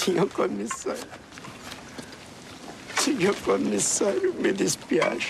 Signor commissario, mi dispiace.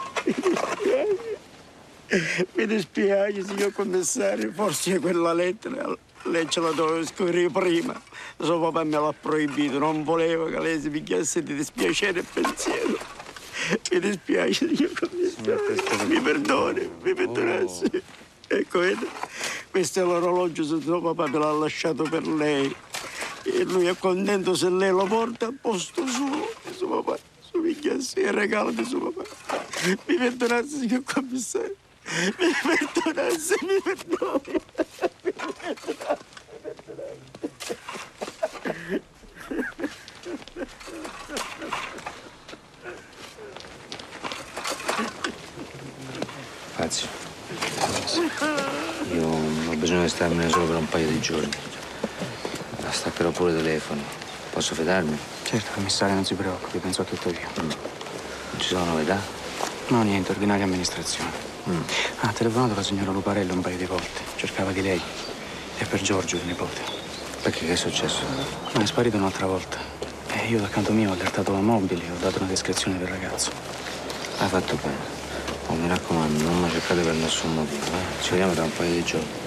Mi dispiace, signor commissario, forse quella lettera lei ce la doveva scrivere prima. Suo papà me l'ha proibito, non voleva che lei si picchiasse di dispiacere e pensiero. Mi dispiace, signor commissario, mi perdonassi. Ecco, vede, questo è l'orologio che suo papà me l'ha lasciato per lei. E lui è contento se lei lo porta a posto suo. Suo papà, suo picchiassi, è il regalo di suo papà. Mi perdonassi, signor commissario. Mi perdonassi, mi perdoni. Fazio, io ho bisogno di starmene solo per un paio di giorni. Staccherò pure il telefono. Posso fidarmi? Certo, commissario, non si preoccupi, penso a tutto io. Non ci sono novità? No, niente, ordinaria amministrazione. Ha telefonato la signora Luparello un paio di volte. Cercava di lei. E per Giorgio, il nipote. Perché che è successo? Ma è sparito un'altra volta. E io, dal canto mio, ho allertato la mobile e ho dato una descrizione del ragazzo. Hai fatto bene. Oh, mi raccomando, non mi cercate per nessun motivo, eh? Ci vediamo tra un paio di giorni.